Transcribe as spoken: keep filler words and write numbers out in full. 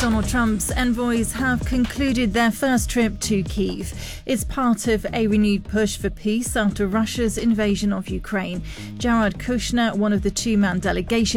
Donald Trump's envoys have concluded their first trip to Kyiv. It's part of a renewed push for peace after Russia's invasion of Ukraine. Jared Kushner, one of the two-man delegation,